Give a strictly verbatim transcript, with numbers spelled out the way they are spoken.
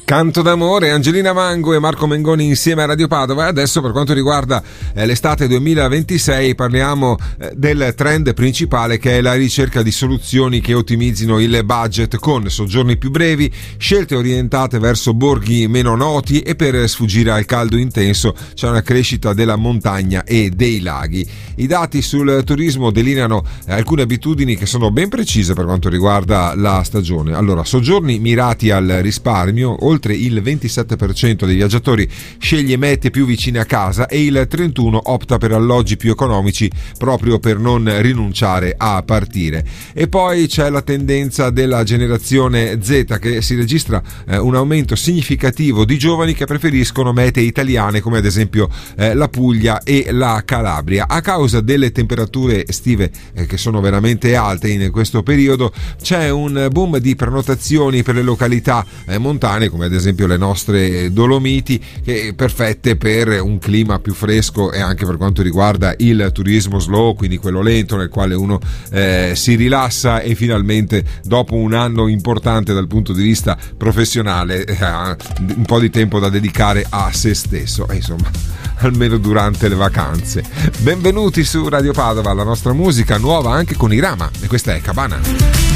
Canto d'amore, Angelina Mango e Marco Mengoni insieme a Radio Padova. E adesso, per quanto riguarda eh, l'estate duemilaventisei, parliamo eh, del trend principale, che è la ricerca di soluzioni che ottimizzino il budget con soggiorni più brevi, scelte orientate verso borghi meno noti, e per sfuggire al caldo intenso c'è una crescita della montagna e dei laghi. I dati sul turismo delineano eh, alcune abitudini che sono ben precise per quanto riguarda la stagione. Allora, soggiorni mirati al risparmio: oltre il ventisette per cento dei viaggiatori sceglie mete più vicine a casa e il trentuno per cento opta per alloggi più economici proprio per non rinunciare a partire. E poi c'è la tendenza della generazione Z, che si registra eh, un aumento significativo di giovani che preferiscono mete italiane come ad esempio eh, la Puglia e la Calabria. A causa delle temperature estive eh, che sono veramente alte in questo periodo, c'è un boom di prenotazioni per le località eh, montane come ad esempio le nostre Dolomiti, che perfette per un clima più fresco e anche per quanto riguarda il turismo slow, quindi quello lento nel quale uno eh, si rilassa e finalmente dopo un anno importante dal punto di vista professionale eh, ha un po' di tempo da dedicare a se stesso, e insomma almeno durante le vacanze. Benvenuti su Radio Padova, la nostra musica nuova anche con i Rama, e questa è Cabana.